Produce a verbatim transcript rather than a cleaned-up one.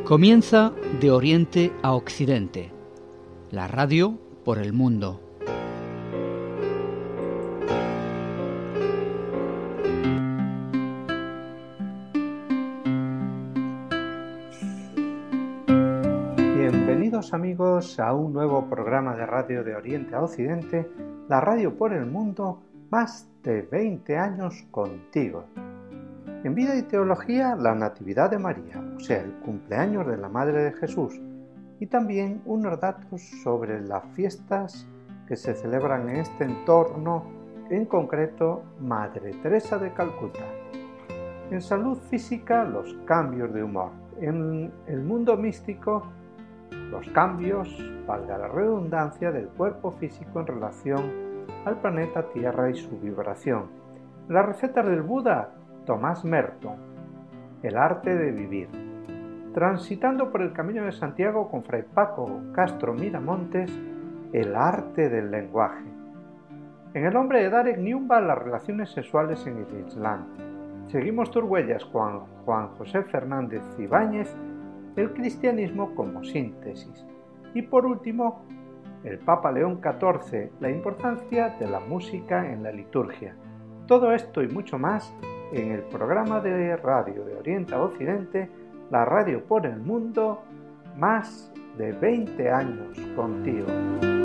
Comienza De Oriente a Occidente, la radio por el mundo. Bienvenidos amigos a un nuevo programa de radio de Oriente a Occidente, la radio por el mundo, más de veinte años contigo. En Vida y Teología, la Natividad de María, o sea, el cumpleaños de la Madre de Jesús, y también unos datos sobre las fiestas que se celebran en este entorno, en concreto Madre Teresa de Calcuta. En salud física, los cambios de humor. En el mundo místico, los cambios, valga la redundancia, del cuerpo físico en relación al planeta Tierra y su vibración. Las recetas del Buda, Tomás Merton, el arte de vivir. Transitando por el Camino de Santiago con Fray Paco Castro Miramontes, el arte del lenguaje. En El hombre de Darek Nyumba, las relaciones sexuales en el Islam. Seguimos tus huellas con Juan José Fernández Ibáñez, el cristianismo como síntesis. Y por último, el Papa León catorce, la importancia de la música en la liturgia. Todo esto y mucho más en el programa de radio de Oriente a Occidente, la radio por el mundo, más de veinte años contigo.